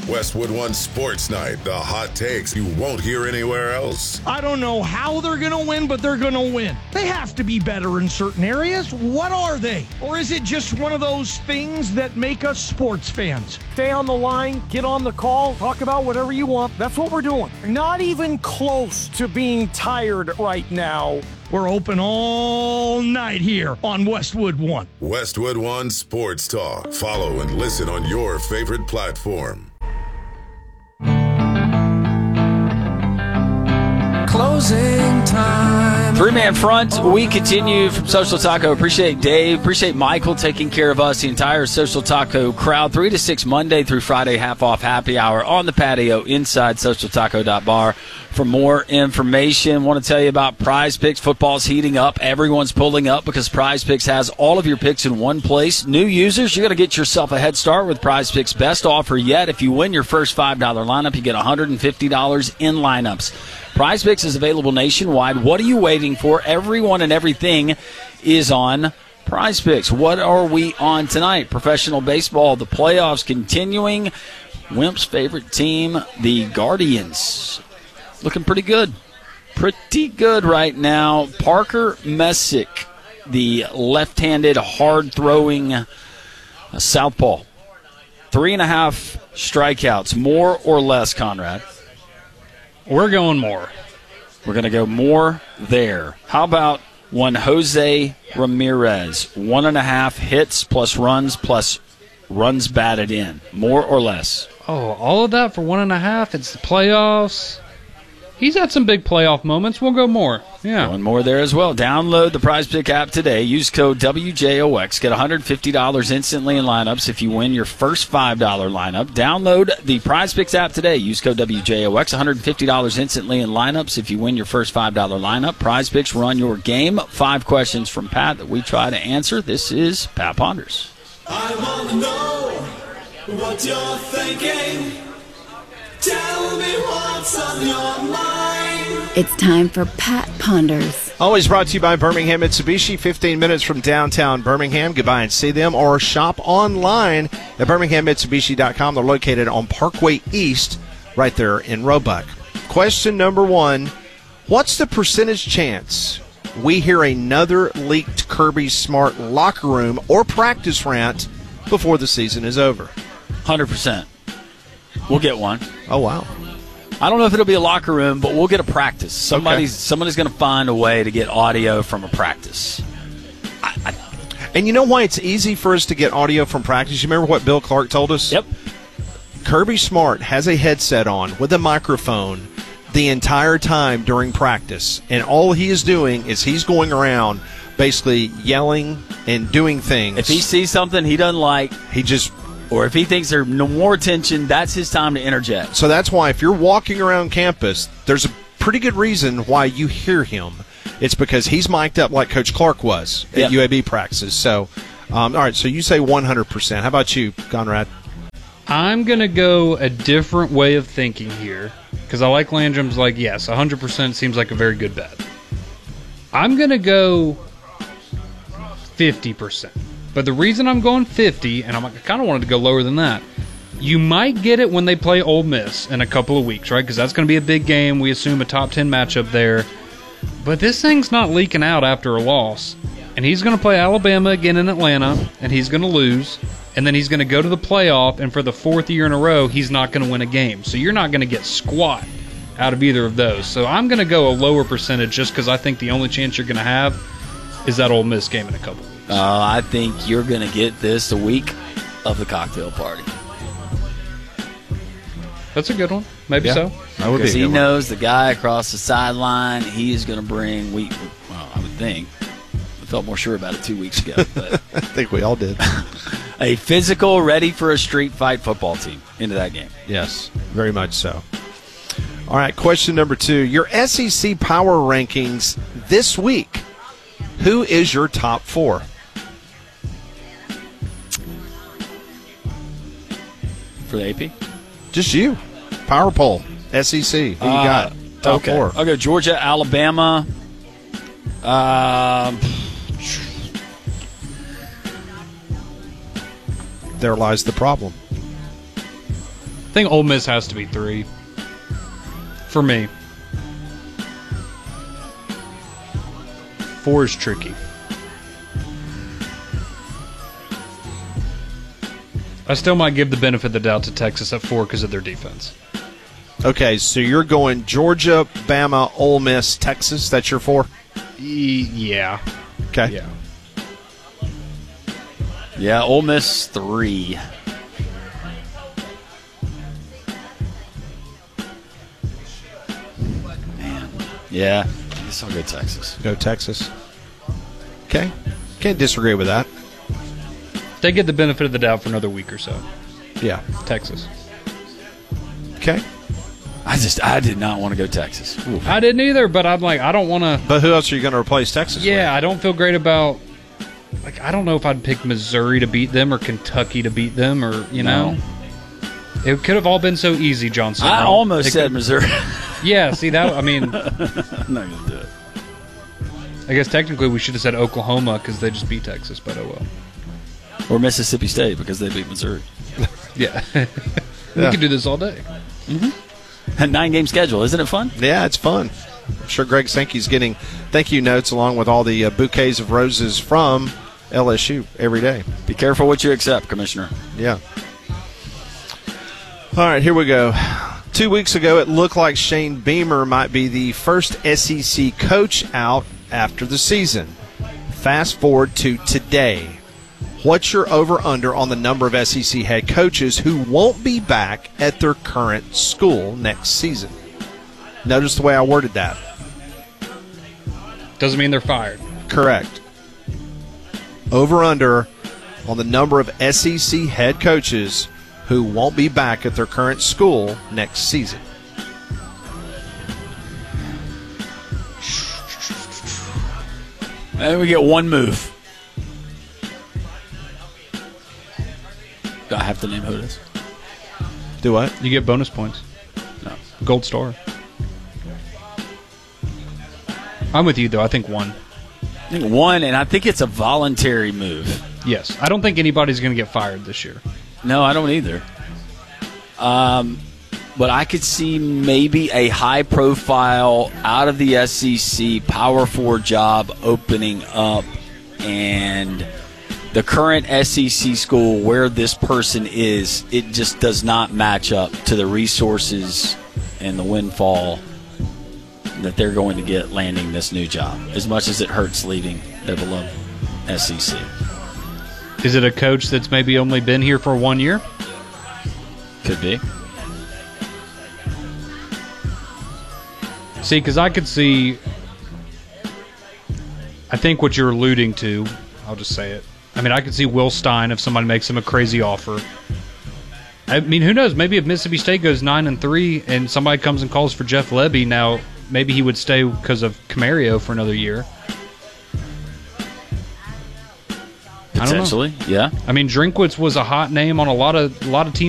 Westwood One Sports Night, the hot takes you won't hear anywhere else. I don't know how they're going to win, but they're going to win. They have to be better in certain areas. What are they? Or is it just one of those things that make us sports fans? Stay on the line, get on the call, talk about whatever you want. That's what we're doing. Not even close to being tired right now. We're open all night here on Westwood One. Westwood One Sports Talk. Follow and listen on your favorite platform. Closing time. Three-man front, we continue from Social Taco. Appreciate Dave, appreciate Michael taking care of us, the entire Social Taco crowd. 3 to 6 Monday through Friday, half-off happy hour on the patio inside socialtaco.bar. For more information, want to tell you about Prize Picks. Football's heating up. Everyone's pulling up because Prize Picks has all of your picks in one place. New users, you're going to get yourself a head start with Prize Picks' best offer yet. If you win your first $5 lineup, you get $150 in lineups. Prize Picks is available nationwide. What are you waiting for? Everyone and everything is on Prize Picks. What are we on tonight? Professional baseball, the playoffs continuing. Wimp's favorite team, the Guardians. Looking pretty good. Pretty good right now. Parker Messick, the left-handed, hard-throwing southpaw. 3.5 strikeouts, more or less, Conrad? We're going more. We're going to go more there. How about one Jose Ramirez? 1.5 hits plus runs batted in. More or less? Oh, all of that for 1.5? It's the playoffs. He's had some big playoff moments. We'll go more. Yeah. Going more there as well. Download the Prize Pick app today. Use code WJOX. Get $150 instantly in lineups if you win your first $5 lineup. Download the Prize Picks app today. Use code WJOX. $150 instantly in lineups if you win your first $5 lineup. Prize Picks, run your game. 5 questions from Pat that we try to answer. This is Pat Ponders. I want to know what you're thinking. Tell me what's on your mind. It's time for Pat Ponders. Always brought to you by Birmingham Mitsubishi, 15 minutes from downtown Birmingham. Goodbye and see them, or shop online at birminghammitsubishi.com. They're located on Parkway East, right there in Roebuck. Question number 1, what's the percentage chance we hear another leaked Kirby Smart locker room or practice rant before the season is over? 100%. We'll get one. Oh, wow. I don't know if it'll be a locker room, but we'll get a practice. Somebody's going to find a way to get audio from a practice. And you know why it's easy for us to get audio from practice? You remember what Bill Clark told us? Yep. Kirby Smart has a headset on with a microphone the entire time during practice. And all he is doing is he's going around basically yelling and doing things. If he sees something he doesn't like, or if he thinks there's no more attention, that's his time to interject. So that's why if you're walking around campus, there's a pretty good reason why you hear him. It's because he's mic'd up like Coach Clark was at UAB practices. So, all right, so you say 100%. How about you, Conrad? I'm going to go a different way of thinking here because I like Landrum's yes, 100% seems like a very good bet. I'm going to go 50%. But the reason I'm going 50, and I kind of wanted to go lower than that, you might get it when they play Ole Miss in a couple of weeks, right? Because that's going to be a big game. We assume a top 10 matchup there. But this thing's not leaking out after a loss. And he's going to play Alabama again in Atlanta, and he's going to lose. And then he's going to go to the playoff, and for the 4th year in a row, he's not going to win a game. So you're not going to get squat out of either of those. So I'm going to go a lower percentage just because I think the only chance you're going to have is that Ole Miss game in a couple weeks. I think you're going to get this the week of the cocktail party. That's a good one. Maybe so. Because he knows the guy across the sideline, he is going to bring, I would think, I felt more sure about it 2 weeks ago. But I think we all did. A physical, ready for a street fight football team into that game. Yes, very much so. All right, question number 2. Your SEC power rankings this week. Who is your top 4? For the AP? Just you. Power poll. SEC. Who you got? Top 4. I'll go Georgia, Alabama. There lies the problem. think Ole Miss has to be 3 for me. 4 is tricky. I still might give the benefit of the doubt to Texas at 4 because of their defense. Okay, so you're going Georgia, Bama, Ole Miss, Texas. That's your 4? Yeah. Okay. Yeah. Yeah, Ole Miss 3. Man. Yeah, I guess I'll go Texas. Go Texas. Okay. Can't disagree with that. They get the benefit of the doubt for another week or so. Yeah. Texas. Okay. I did not want to go Texas. Ooh. I didn't either, but I'm like, I don't want to. But who else are you going to replace Texas Yeah, I don't feel great about. Like, I don't know if I'd pick Missouri to beat them or Kentucky to beat them, or No. It could have all been so easy, Johnson. I almost said Missouri. Yeah, see that? I mean, I'm not going to do it. I guess technically we should have said Oklahoma because they just beat Texas, but oh well. Or Mississippi State because they beat Missouri. Yeah. We could do this all day. Mm-hmm. A 9-game schedule. Isn't it fun? Yeah, it's fun. I'm sure Greg Sankey's getting thank you notes along with all the bouquets of roses from LSU every day. Be careful what you accept, Commissioner. Yeah. All right, here we go. 2 weeks ago, it looked like Shane Beamer might be the first SEC coach out after the season. Fast forward to today. What's your over-under on the number of SEC head coaches who won't be back at their current school next season? Notice the way I worded that. Doesn't mean they're fired. Correct. Over-under on the number of SEC head coaches who won't be back at their current school next season. And we get one move. Do I have to name who it is? Do what? You get bonus points. No. Gold star. I'm with you, though. I think 1. I think 1, and I think it's a voluntary move. Yes. I don't think anybody's going to get fired this year. No, I don't either. But I could see maybe a high-profile, out of the SEC, Power 4 job opening up, and the current SEC school where this person is, it just does not match up to the resources and the windfall that they're going to get landing this new job, as much as it hurts leaving their beloved SEC. Is it a coach that's maybe only been here for 1 year? Could be. See, because I could see, I think what you're alluding to, I'll just say it. I mean, I could see Will Stein if somebody makes him a crazy offer. I mean, who knows? Maybe if Mississippi State goes 9-3 and somebody comes and calls for Jeff Lebby, now maybe he would stay because of Camario for another year. Potentially, yeah. I mean, Drinkwitz was a hot name on a lot of teams.